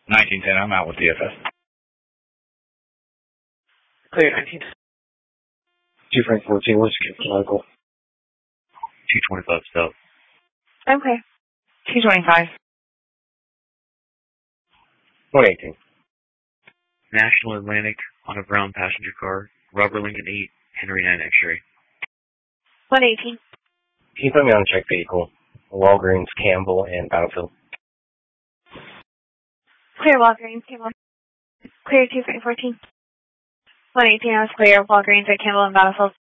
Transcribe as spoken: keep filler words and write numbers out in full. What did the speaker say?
nineteen ten, I'm out with D F S. Clear nineteen. two Frank fourteen, what's your local? two twenty-five south. I'm clear. two twenty-five. one eighteen. National Atlantic on a brown passenger car. Robert Lincoln eight, Henry nine X-ray. one eighteen. Can you put me on a check vehicle? Walgreens, Campbell, and Battlefield. Clear Walgreens, Campbell. Clear two Frank fourteen. one eighteen, I was clear. Walgreens at Campbell and Battlefield.